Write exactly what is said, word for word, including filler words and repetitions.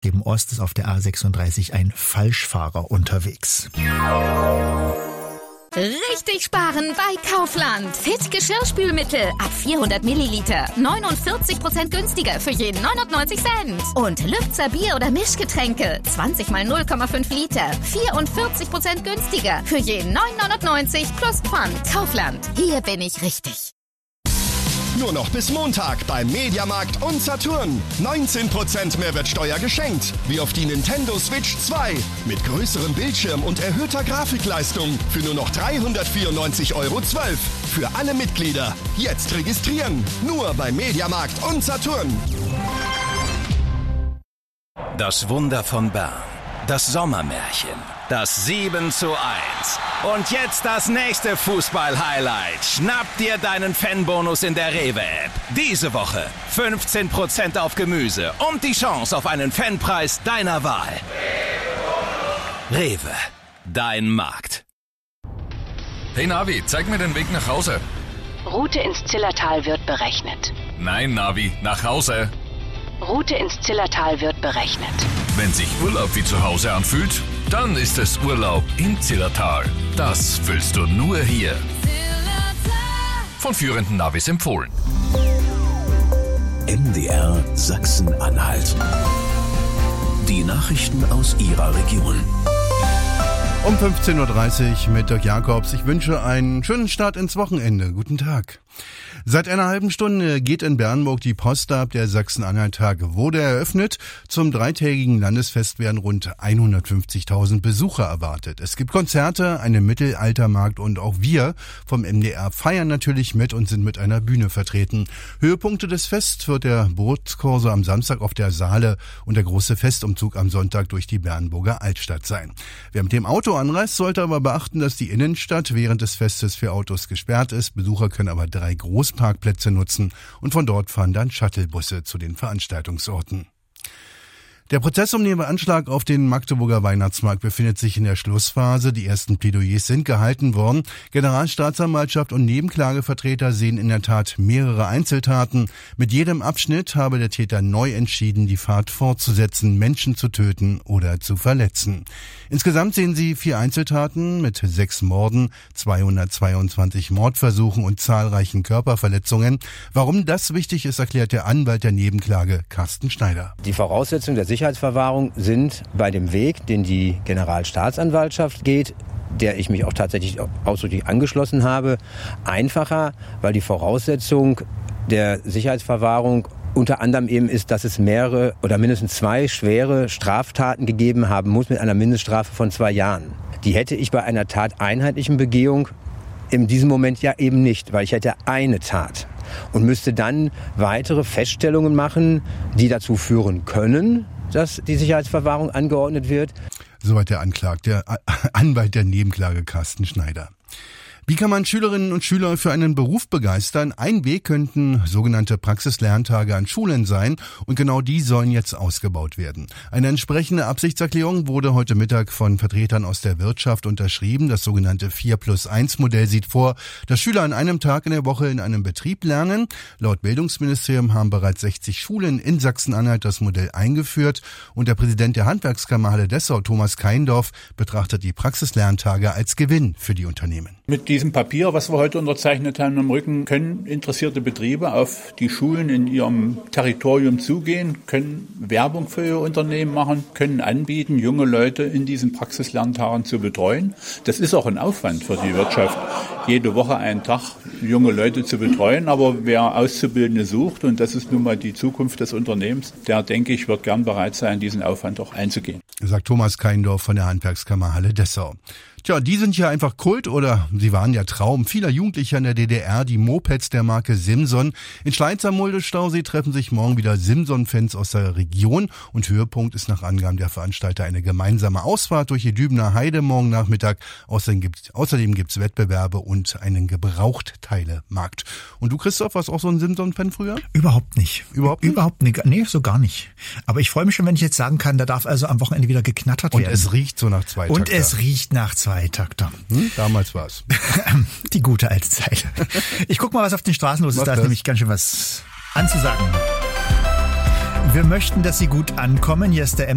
Eisleben Ost ist auf der A sechsunddreißig ein Falschfahrer unterwegs. Richtig sparen bei Kaufland. Fit Geschirrspülmittel ab vierhundert Milliliter. neunundvierzig Prozent günstiger für jeden neunundneunzig Cent. Und Lübzer Bier- oder Mischgetränke. zwanzig mal null Komma fünf Liter. vierundvierzig Prozent günstiger für jeden neun neunundneunzig plus Pfand. Kaufland. Hier bin ich richtig. Nur noch bis Montag beim Mediamarkt und Saturn. neunzehn Prozent Mehrwertsteuer geschenkt. Wie auf die Nintendo Switch zwei. Mit größerem Bildschirm und erhöhter Grafikleistung. Für nur noch dreihundertvierundneunzig Euro zwölf. Für alle Mitglieder. Jetzt registrieren. Nur beim Mediamarkt und Saturn. Das Wunder von Bern. Das Sommermärchen. Das sieben zu eins. Und jetzt das nächste Fußball-Highlight. Schnapp dir deinen Fanbonus in der Rewe-App. Diese Woche fünfzehn Prozent auf Gemüse und die Chance auf einen Fanpreis deiner Wahl. Rewe, dein Markt. Hey Navi, zeig mir den Weg nach Hause. Route ins Zillertal wird berechnet. Nein, Navi, nach Hause. Route ins Zillertal wird berechnet. Wenn sich Urlaub wie zu Hause anfühlt, dann ist es Urlaub im Zillertal. Das fühlst du nur hier. Von führenden Navis empfohlen. M D R Sachsen-Anhalt. Die Nachrichten aus Ihrer Region. Um fünfzehn Uhr dreißig mit Dirk Jakobs. Ich wünsche einen schönen Start ins Wochenende. Guten Tag. Seit einer halben Stunde geht in Bernburg die Post ab. Der Sachsen-Anhalt-Tag wurde eröffnet. Zum dreitägigen Landesfest werden rund hundertfünfzigtausend Besucher erwartet. Es gibt Konzerte, einen Mittelaltermarkt und auch wir vom M D R feiern natürlich mit und sind mit einer Bühne vertreten. Höhepunkte des Fests wird der Bootskorso am Samstag auf der Saale und der große Festumzug am Sonntag durch die Bernburger Altstadt sein. Wer mit dem Auto anreist, sollte aber beachten, dass die Innenstadt während des Festes für Autos gesperrt ist. Besucher können aber drei Großparkplätze nutzen und von dort fahren dann Shuttlebusse zu den Veranstaltungsorten. Der Prozess um den Anschlag auf den Magdeburger Weihnachtsmarkt befindet sich in der Schlussphase. Die ersten Plädoyers sind gehalten worden. Generalstaatsanwaltschaft und Nebenklagevertreter sehen in der Tat mehrere Einzeltaten. Mit jedem Abschnitt habe der Täter neu entschieden, die Fahrt fortzusetzen, Menschen zu töten oder zu verletzen. Insgesamt sehen sie vier Einzeltaten mit sechs Morden, zweihundertzweiundzwanzig Mordversuchen und zahlreichen Körperverletzungen. Warum das wichtig ist, erklärt der Anwalt der Nebenklage, Carsten Schneider. Die Voraussetzungen der Sicherheitsverwahrung sind bei dem Weg, den die Generalstaatsanwaltschaft geht, der ich mich auch tatsächlich ausdrücklich angeschlossen habe, einfacher, weil die Voraussetzung der Sicherheitsverwahrung unter anderem eben ist, dass es mehrere oder mindestens zwei schwere Straftaten gegeben haben muss mit einer Mindeststrafe von zwei Jahren. Die hätte ich bei einer tateinheitlichen Begehung in diesem Moment ja eben nicht, weil ich hätte eine Tat und müsste dann weitere Feststellungen machen, die dazu führen können, dass die Sicherheitsverwahrung angeordnet wird. Soweit der Anklagte, der Anwalt der Nebenklage Carsten Schneider. Wie kann man Schülerinnen und Schüler für einen Beruf begeistern? Ein Weg könnten sogenannte Praxislerntage an Schulen sein und genau die sollen jetzt ausgebaut werden. Eine entsprechende Absichtserklärung wurde heute Mittag von Vertretern aus der Wirtschaft unterschrieben. Das sogenannte vier plus eins Modell sieht vor, dass Schüler an einem Tag in der Woche in einem Betrieb lernen. Laut Bildungsministerium haben bereits sechzig Schulen in Sachsen-Anhalt das Modell eingeführt und der Präsident der Handwerkskammer Halle Dessau, Thomas Keindorf, betrachtet die Praxislerntage als Gewinn für die Unternehmen. Mit diesem Papier, was wir heute unterzeichnet haben im Rücken, können interessierte Betriebe auf die Schulen in ihrem Territorium zugehen, können Werbung für ihr Unternehmen machen, können anbieten, junge Leute in diesen Praxislerntagen zu betreuen. Das ist auch ein Aufwand für die Wirtschaft, jede Woche einen Tag junge Leute zu betreuen. Aber wer Auszubildende sucht, und das ist nun mal die Zukunft des Unternehmens, der, denke ich, wird gern bereit sein, diesen Aufwand auch einzugehen. Sagt Thomas Keindorf von der Handwerkskammer Halle Dessau. Tja, die sind ja einfach Kult oder sie waren ja Traum vieler Jugendlicher in der D D R, die Mopeds der Marke Simson. In Schleiz am Mulde-Stausee treffen sich morgen wieder Simson-Fans aus der Region und Höhepunkt ist nach Angaben der Veranstalter eine gemeinsame Ausfahrt durch die Dübener Heide morgen Nachmittag. Außerdem gibt's, außerdem gibt's Wettbewerbe und einen Gebrauchtteile-Markt. Und du, Christoph, warst auch so ein Simson-Fan früher? Überhaupt nicht. Überhaupt nicht? Überhaupt nicht. Nee, so gar nicht. Aber ich freue mich schon, wenn ich jetzt sagen kann, da darf also am Wochenende wieder geknattert und werden. Und es riecht so nach Zweitakter. Und es riecht nach Zweitakter. Hm, damals war's. Die gute alte Zeit. Ich guck mal, was auf den Straßen los ist. Da ist nämlich ganz schön was anzusagen. Wir möchten, dass Sie gut ankommen. Hier ist der M